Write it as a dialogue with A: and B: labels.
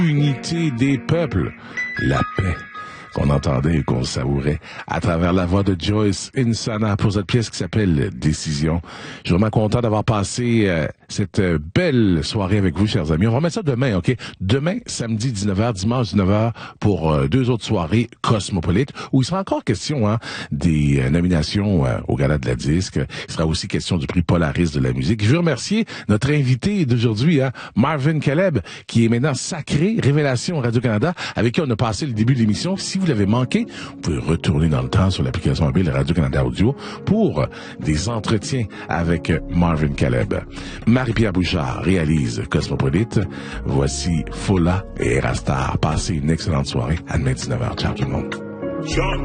A: Unité des peuples, la paix qu'on entendait et qu'on savourait à travers la voix de Joyce Insana pour cette pièce qui s'appelle Décision. Je suis vraiment content d'avoir passé cette belle soirée avec vous, chers amis. On va remettre ça demain, OK? Demain, samedi 19h, dimanche 19h, pour deux autres soirées cosmopolites, où il sera encore question des nominations au Gala de la Disque. Il sera aussi question du prix Polaris de la musique. Je veux remercier notre invité d'aujourd'hui, Marvin Caleb, qui est maintenant sacré Révélation Radio-Canada, avec qui on a passé le début de l'émission. Si vous l'avez manqué, vous pouvez retourner dans le temps sur l'application mobile Radio-Canada Audio pour des entretiens avec Marvin Caleb. Marie-Pierre Bouchard réalise Cosmopolite. Voici Fola et Erastar. Passez une excellente soirée. À demain 19h. Ciao tout le monde.